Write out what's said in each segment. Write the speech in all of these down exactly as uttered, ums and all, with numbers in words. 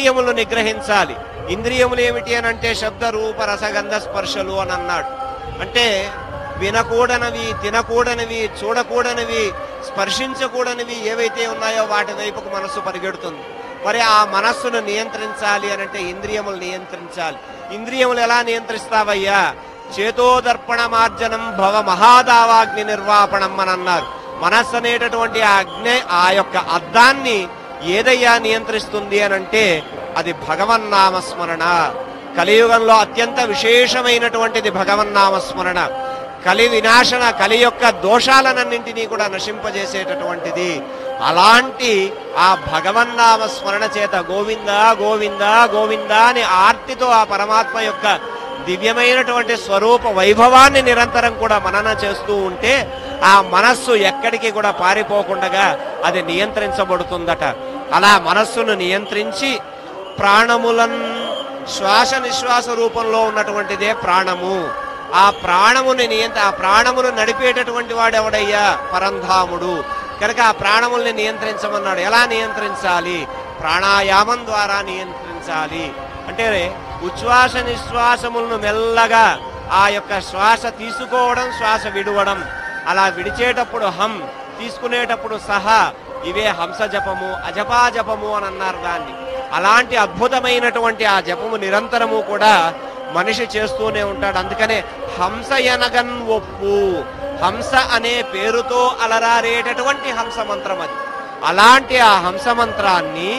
ఇంద్రియములు నిగ్రహించాలి. ఇంద్రియములు ఏమిటి అని అంటే శబ్ద రూప రసగంధ స్పర్శలు అని అన్నాడు. అంటే వినకూడనివి, తినకూడనివి, చూడకూడనివి, స్పర్శించకూడనివి ఏవైతే ఉన్నాయో వాటి వైపుకు మనస్సు పరిగెడుతుంది. మరి ఆ మనస్సును నియంత్రించాలి అని అంటే ఇంద్రియములు నియంత్రించాలి. ఇంద్రియములు ఎలా నియంత్రిస్తావయ్యా? చేతోదర్పణ మార్జనం భవ మహాదావాగ్ని నిర్వాపణం అని అన్నారు. మనస్సు అనేటటువంటి ఆ అగ్ని, ఆ యొక్క అద్దాన్ని ఏదయ్యా నియంత్రిస్తుంది అని అంటే అది భగవన్నామస్మరణ. కలియుగంలో అత్యంత విశేషమైనటువంటిది భగవన్నామస్మరణ. కలి వినాశన, కలి యొక్క దోషాలనన్నింటినీ కూడా నశింపజేసేటటువంటిది. అలాంటి ఆ భగవన్నామ స్మరణ చేత గోవింద గోవింద గోవింద అని ఆర్తితో ఆ పరమాత్మ యొక్క దివ్యమైనటువంటి స్వరూప వైభవాన్ని నిరంతరం కూడా మనన చేస్తూ ఉంటే ఆ మనస్సు ఎక్కడికి కూడా పారిపోకుండా అది నియంత్రించబడుతుందట. అలా మనస్సును నియంత్రించి ప్రాణములన్, శ్వాస నిశ్వాస రూపంలో ఉన్నటువంటిదే ప్రాణము. ఆ ప్రాణముని నియంత్ర ఆ ప్రాణమును నడిపేటటువంటి వాడు ఎవడయ్యా? పరంధాముడు. కనుక ఆ ప్రాణముల్ని నియంత్రించమన్నాడు. ఎలా నియంత్రించాలి? ప్రాణాయామం ద్వారా నియంత్రించాలి. అంటే ఉచ్ఛ్వాస నిశ్వాసములను మెల్లగా ఆ యొక్క శ్వాస తీసుకోవడం, శ్వాస విడవడం, అలా విడిచేటప్పుడు హం, తీసుకునేటప్పుడు సహా, ఇవే హంస జపము, అజపా జపము అని అన్నారు దాన్ని. అలాంటి అద్భుతమైనటువంటి ఆ జపము నిరంతరము కూడా మనిషి చేస్తూనే ఉంటాడు. అందుకనే హంస ఎనగన్ ఒప్పు, హంస అనే పేరుతో అలరారేటటువంటి హంస మంత్రం అది. అలాంటి ఆ హంస మంత్రాన్ని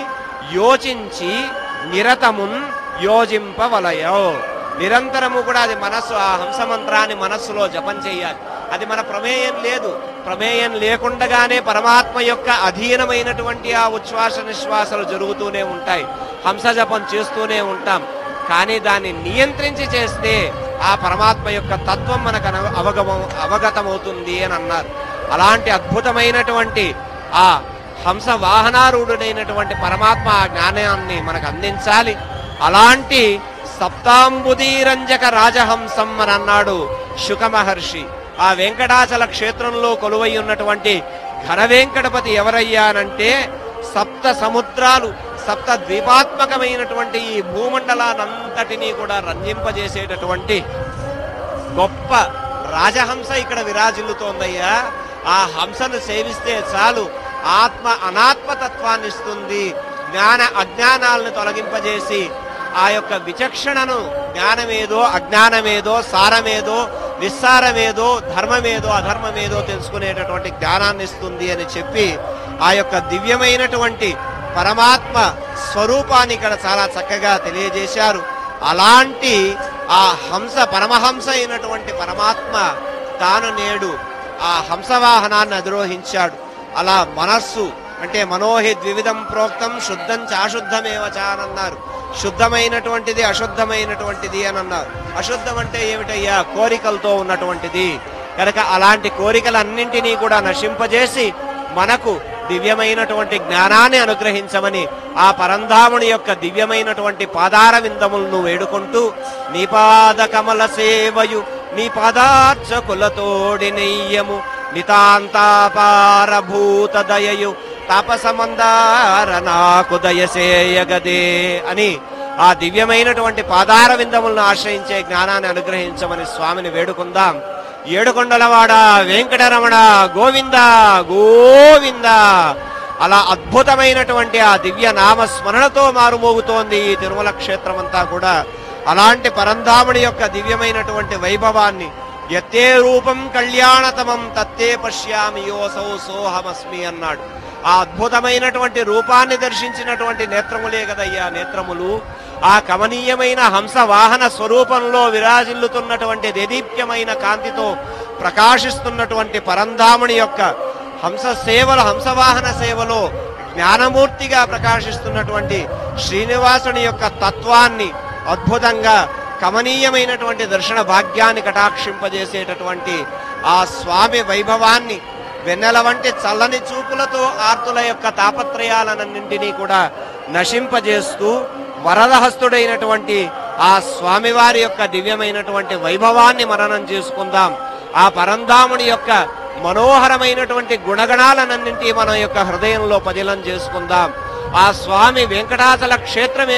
యోచించి నిరతమున్ యోజింపవలయో. నిరంతరము కూడా అది మనస్సు, ఆ హంస మంత్రాన్ని మనస్సులో జపం చేయాలి. అది మన ప్రమేయం లేదు. ప్రమేయం లేకుండగానే పరమాత్మ యొక్క అధీనమైనటువంటి ఆ ఉచ్ఛ్వాస నిశ్వాసాలు జరుగుతూనే ఉంటాయి. హంస జపం చేస్తూనే ఉంటాం. కానీ దాన్ని నియంత్రించి చేస్తే ఆ పరమాత్మ యొక్క తత్వం మనకు అవగమ అవగతమవుతుంది అని అన్నారు. అలాంటి అద్భుతమైనటువంటి ఆ హంస వాహనారూఢుడైనటువంటి పరమాత్మ ఆ జ్ఞానాన్ని మనకు అందించాలి. అలాంటి సప్తాంబుదీరంజక రాజహంసం అని అన్నాడు శుక మహర్షి. ఆ వెంకటాచల క్షేత్రంలో కొలువై ఉన్నటువంటి ఘన వెంకటపతి ఎవరయ్యానంటే సప్త సముద్రాలు, సప్త ద్వీపాత్మకమైనటువంటి ఈ భూమండలానంతటినీ కూడా రంజింపజేసేటటువంటి గొప్ప రాజహంస ఇక్కడ విరాజిల్లుతోందయ్యా. ఆ హంసను సేవిస్తే చాలు ఆత్మ అనాత్మతత్వాన్ని ఇస్తుంది. జ్ఞాన అజ్ఞానాలను తొలగింపజేసి ఆ యొక్క విచక్షణను, జ్ఞానమేదో అజ్ఞానమేదో, సారమేదో నిస్సారమేదో, ధర్మమేదో అధర్మమేదో తెలుసుకునేటటువంటి జ్ఞానాన్ని ఇస్తుంది అని చెప్పి ఆ యొక్క దివ్యమైనటువంటి పరమాత్మ స్వరూపాన్ని ఇక్కడ చాలా చక్కగా తెలియజేశారు. అలాంటి ఆ హంస, పరమహంస అయినటువంటి పరమాత్మ తాను నేడు ఆ హంసవాహనాన్ని అధిరోహించాడు. అలా మనస్సు అంటే మనోహి ద్వివిధం ప్రోక్తం శుద్ధం చాశుద్ధమేవ చానన్నారు. శుద్ధమైనటువంటిది, అశుద్ధమైనటువంటిది అని అన్నారు. అశుద్ధం అంటే ఏమిటయ్యా? కోరికలతో ఉన్నటువంటిది. కనుక అలాంటి కోరికలన్నింటినీ కూడా నశింపజేసి మనకు దివ్యమైనటువంటి జ్ఞానాన్ని అనుగ్రహించమని ఆ పరంధాముని యొక్క దివ్యమైనటువంటి పాదార విందములను వేడుకుంటూ నీ పాద కమల సేవయు నీ పాదార్చకులతోడి నెయ్యము నితాంతాపారభూత దయయు తాపసమందార నాకు దయసేయగదే అని ఆ దివ్యమైనటువంటి పాదార విందములను ఆశ్రయించే జ్ఞానాన్ని అనుగ్రహించమని స్వామిని వేడుకుందాం. ఏడుకొండలవాడ వెంకటరమణ గోవింద గోవింద. అలా అద్భుతమైనటువంటి ఆ దివ్య నామ స్మరణతో మారుమోగుతోంది ఈ తిరుమల క్షేత్రం అంతా కూడా. అలాంటి పరంధాముడి యొక్క దివ్యమైనటువంటి వైభవాన్ని యత్తే రూపం కళ్యాణతమం తత్తే పశ్యామి యోసౌ సోహమస్మి అన్నాడు. ఆ అద్భుతమైనటువంటి రూపాన్ని దర్శించినటువంటి నేత్రములే కదయ్యా నేత్రములు. ఆ కమనీయమైన హంస వాహన స్వరూపంలో విరాజిల్లుతున్నటువంటి దేదీప్యమైన కాంతితో ప్రకాశిస్తున్నటువంటి పరంధాముని యొక్క హంస సేవల హంసవాహన సేవలో జ్ఞానమూర్తిగా ప్రకాశిస్తున్నటువంటి శ్రీనివాసుని యొక్క తత్వాన్ని అద్భుతంగా కమనీయమైనటువంటి దర్శన భాగ్యాన్ని కటాక్షింపజేసేటటువంటి ఆ స్వామి వైభవాన్ని వెన్నెల వంటి చల్లని చూపులతో ఆర్తుల యొక్క తాపత్రయాలన్నింటినీ కూడా నశింపజేస్తూ వరదహస్తుడైనటువంటి ఆ స్వామివారి యొక్క దివ్యమైనటువంటి వైభవాన్ని మననం చేసుకుందాం. ఆ పరంధాముని యొక్క మనోహరమైనటువంటి గుణగణాలన్నింటి మన యొక్క హృదయంలో పదిలం చేసుకుందాం. ఆ స్వామి వెంకటాచల క్షేత్రమే